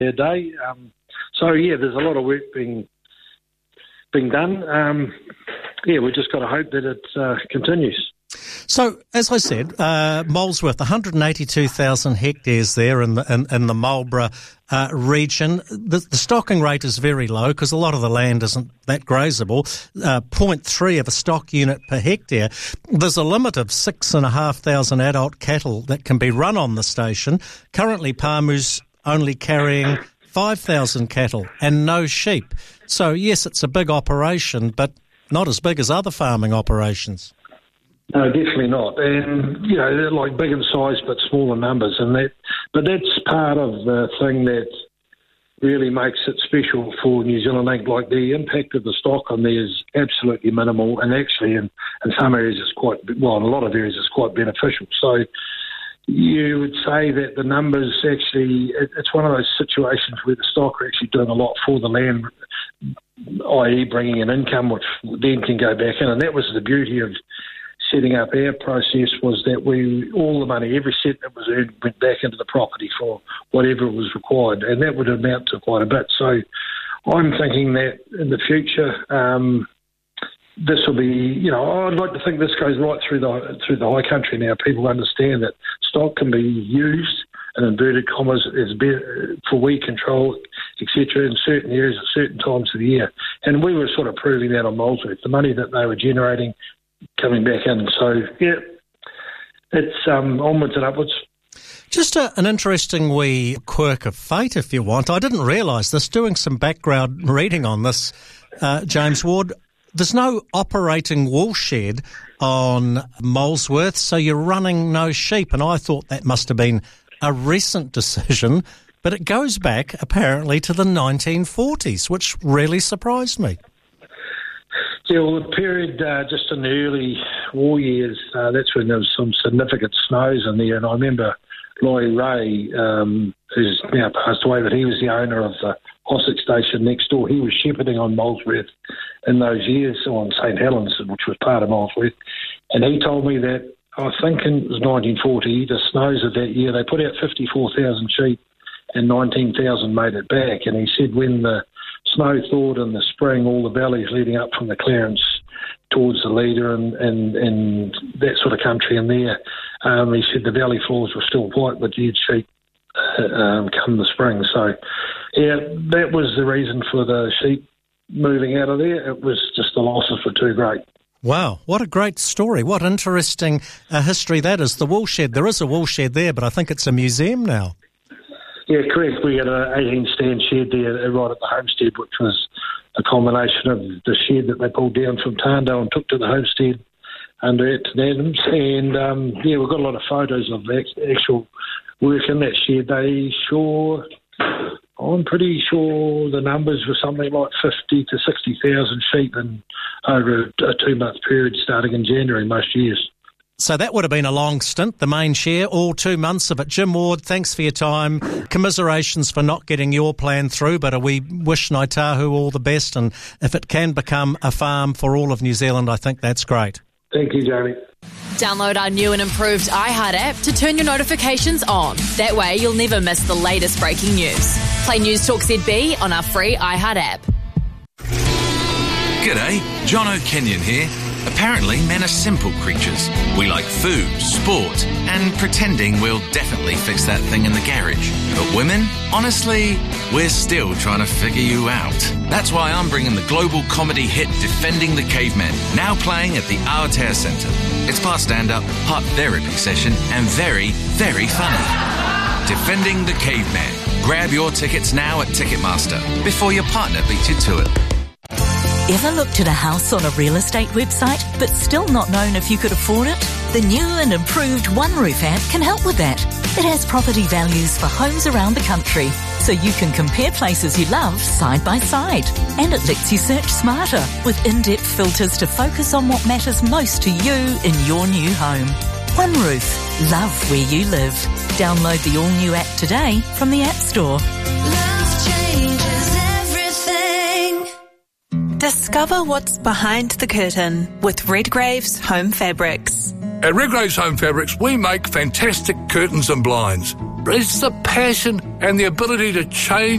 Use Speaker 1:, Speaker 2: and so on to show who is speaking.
Speaker 1: a day. There's a lot of work being done. We've just got to hope that it continues.
Speaker 2: So, as I said, Molesworth, 182,000 hectares there in the Marlborough region. The stocking rate is very low because a lot of the land isn't that grazable. 0.3 of a stock unit per hectare. There's a limit of 6,500 adult cattle that can be run on the station. Currently, Pāmu's only carrying 5,000 cattle and no sheep. So, yes, it's a big operation, but not as big as other farming operations.
Speaker 1: No, definitely not. And, they're like big in size but smaller numbers. But that's part of the thing that really makes it special for New Zealand Inc. Like the impact of the stock on there is absolutely minimal, and actually in some areas in a lot of areas it's quite beneficial. So you would say that the numbers actually, it's one of those situations where the stock are actually doing a lot for the land, i.e. bringing an income which then can go back in. And that was the beauty of setting up our process, was that all the money, every cent that was earned went back into the property for whatever was required, and that would amount to quite a bit. So I'm thinking that in the future, this will be, I'd like to think this goes right through the high country now. People understand that stock can be used, in inverted commas, for weed control, etc., in certain areas at certain times of the year. And we were sort of proving that on Molesworth, the money that they were generating coming back in. So, it's onwards and upwards.
Speaker 2: Just an interesting wee quirk of fate, if you want. I didn't realise this, doing some background reading on this, James Ward. There's no operating wool shed on Molesworth, so you're running no sheep, and I thought that must have been a recent decision, but it goes back apparently to the 1940s, which really surprised me.
Speaker 1: Yeah, well, the period just in the early war years, that's when there was some significant snows in there. And I remember Laurie Ray, who's now passed away, but he was the owner of the Hossack station next door. He was shepherding on Molesworth in those years, on St Helens, which was part of Molesworth. And he told me that, I think it was 1940, the snows of that year, they put out 54,000 sheep and 19,000 made it back. And he said when the snow thawed in the spring, all the valleys leading up from the Clarence towards the Leader and that sort of country in there, he said the valley floors were still white with dead sheep come the spring. So, that was the reason for the sheep moving out of there. It was just the losses were too great.
Speaker 2: Wow, what a great story. What interesting history that is. The wool shed, there is a wool shed there, but I think it's a museum now.
Speaker 1: Yeah, correct. We had an 18-stand shed there right at the homestead, which was a combination of the shed that they pulled down from Tando and took to the homestead under Acton Adams. And, we've got a lot of photos of the actual work in that shed. I'm pretty sure the numbers were something like 50 to 60,000 sheep over a 2-month period starting in January most years.
Speaker 2: So that would have been a long stint, the main share, all 2 months of it. Jim Ward, thanks for your time. Commiserations for not getting your plan through, but we wish Ngāi Tahu all the best, and if it can become a farm for all of New Zealand, I think that's great.
Speaker 1: Thank you, Jamie.
Speaker 3: Download our new and improved iHeart app to turn your notifications on. That way you'll never miss the latest breaking news. Play News Talk ZB on our free iHeart app.
Speaker 4: G'day, Jono Kenyon here. Apparently, men are simple creatures. We like food, sport, and pretending we'll definitely fix that thing in the garage. But women, honestly, we're still trying to figure you out. That's why I'm bringing the global comedy hit Defending the Caveman, now playing at the Aotea Centre. It's part stand-up, part therapy session, and very, very funny. Defending the Caveman. Grab your tickets now at Ticketmaster before your partner beats you to it.
Speaker 5: Ever looked at a house on a real estate website but still not known if you could afford it? The new and improved OneRoof app can help with that. It has property values for homes around the country, so you can compare places you love side by side. And it lets you search smarter with in-depth filters to focus on what matters most to you in your new home. OneRoof. Love where you live. Download the all-new app today from the App Store.
Speaker 6: Love changes everything. Discover what's behind the curtain with Redgrave's Home Fabrics.
Speaker 7: At Redgrave's Home Fabrics, we make fantastic curtains and blinds. It's the passion and the ability to change